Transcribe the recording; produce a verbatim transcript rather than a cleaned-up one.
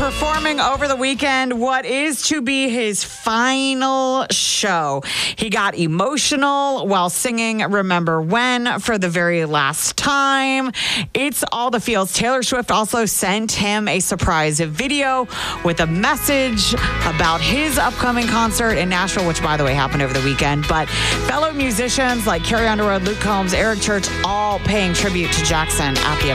performing over the weekend what is to be his final show. He got emotional while singing Remember When for the very last time. It's all the feels. Taylor Swift also sent him a surprise video with a message about his upcoming concert in Nashville, which, by the way, happened over the weekend. But fellow musicians like Carrie Underwood, Luke Combs, Eric Church, all paying tribute to Jackson at the event.